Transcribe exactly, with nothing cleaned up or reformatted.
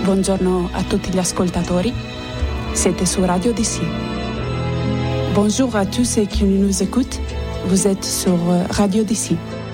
Buongiorno à tutti gli ascoltatori, siete su Radio D C. Bonjour à tous ceux qui nous écoutent, vous êtes sur Radio D C.